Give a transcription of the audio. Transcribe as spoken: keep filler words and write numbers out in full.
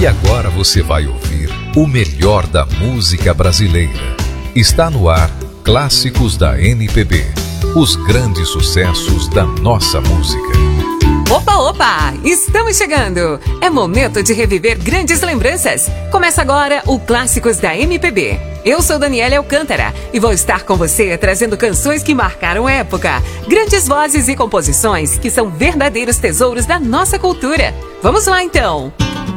E agora você vai ouvir o melhor da música brasileira. Está no ar Clássicos da M P B. Os grandes sucessos da nossa música. Opa, opa! Estamos chegando! É momento de reviver grandes lembranças. Começa agora o Clássicos da M P B. Eu sou Daniela Alcântara e vou estar com você trazendo canções que marcaram época. Grandes vozes e composições que são verdadeiros tesouros da nossa cultura. Vamos lá então!